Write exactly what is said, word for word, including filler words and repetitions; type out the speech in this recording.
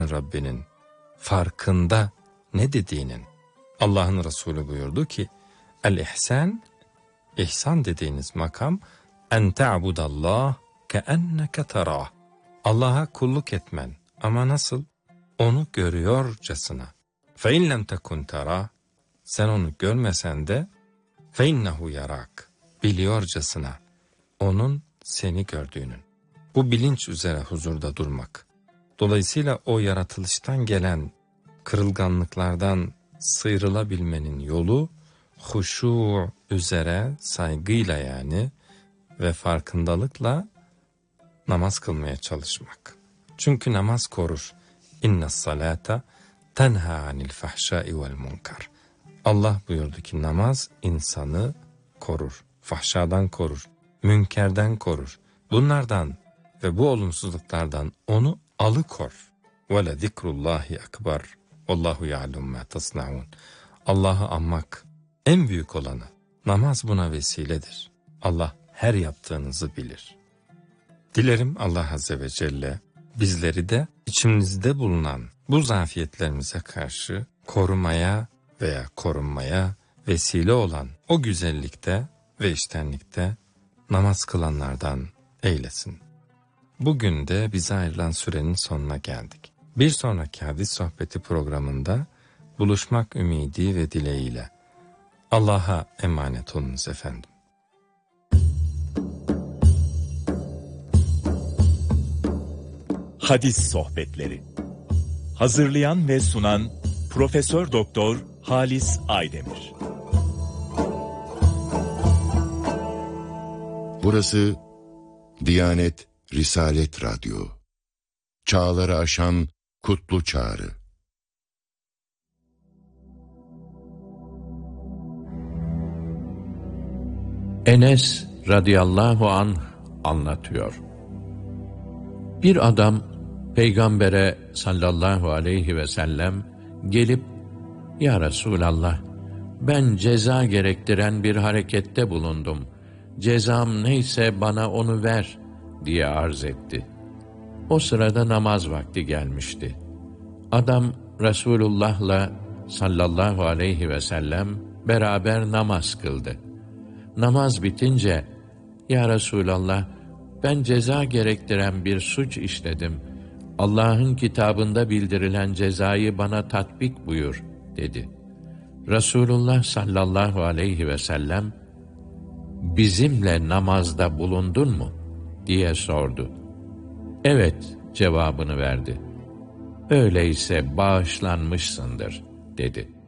Rabbinin farkında ne dediğinin. Allah'ın Resulü buyurdu ki, el-ihsan, ihsan dediğiniz makam, en te'budallah keenneke terah. Allah'a kulluk etmen ama nasıl? Onu görüyorcasına. Fe in lem tekun terah, sen onu görmesen de fe innehu yarak, biliyorcasına onun seni gördüğünün. Bu bilinç üzere huzurda durmak. Dolayısıyla o yaratılıştan gelen kırılganlıklardan sıyrılabilmenin yolu huşu üzere saygıyla yani ve farkındalıkla namaz kılmaya çalışmak. Çünkü namaz korur. İnne salata tenha anil fahşai vel munkar. Allah buyurdu ki namaz insanı korur. Fahşadan korur. Münkerden korur. Bunlardan ve bu olumsuzluklardan onu alıkor. Ve le zikrullahi ekber. Vallahu ya'lem ma tasnaun. Allah'ı anmak en büyük olanı. Namaz buna vesiledir. Allah her yaptığınızı bilir. Dilerim Allah Azze ve Celle bizleri de içimizde bulunan bu zafiyetlerimize karşı korumaya veya korunmaya vesile olan o güzellikte ve içtenlikte namaz kılanlardan eylesin. Bugün de bize ayrılan sürenin sonuna geldik. Bir sonraki hadis sohbeti programında buluşmak ümidi ve dileğiyle. Allah'a emanet olunuz efendim. Hadis sohbetleri. Hazırlayan ve sunan Profesör Doktor Halis Aydemir. Burası Diyanet Risalet Radyo. Çağları aşan kutlu çağrı. Enes radıyallahu anh anlatıyor. Bir adam Peygamber'e sallallahu aleyhi ve sellem gelip, "Ya Resulallah, ben ceza gerektiren bir harekette bulundum. Cezam neyse bana onu ver," diye arz etti. O sırada namaz vakti gelmişti. Adam Resulullah'la sallallahu aleyhi ve sellem beraber namaz kıldı. Namaz bitince, "Ya Resulallah, ben ceza gerektiren bir suç işledim. Allah'ın kitabında bildirilen cezayı bana tatbik buyur," dedi. Resulullah sallallahu aleyhi ve sellem, "Bizimle namazda bulundun mu?" diye sordu. "Evet," cevabını verdi. "Öyleyse bağışlanmışsındır," dedi.